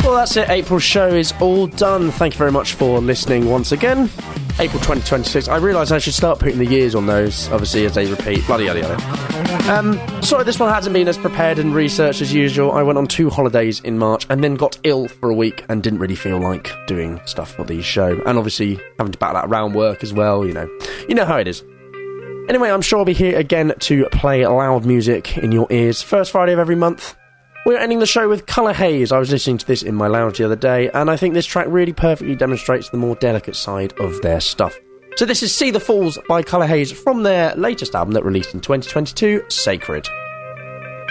Well, that's it. April's show is all done. Thank you very much for listening once again. April 2026. I realise I should start putting the years on those, obviously, as they repeat. Bloody yada. Sorry, this one hasn't been as prepared and researched as usual. I went on 2 holidays in March and then got ill for a week and didn't really feel like doing stuff for the show. And obviously, having to battle that around work as well, you know. You know how it is. Anyway, I'm sure I'll be here again to play loud music in your ears. First Friday of every month. We're ending the show with Colour Haze. I was listening to this in my lounge the other day, and I think this track really perfectly demonstrates the more delicate side of their stuff. So this is See the Falls by Colour Haze from their latest album that released in 2022, Sacred.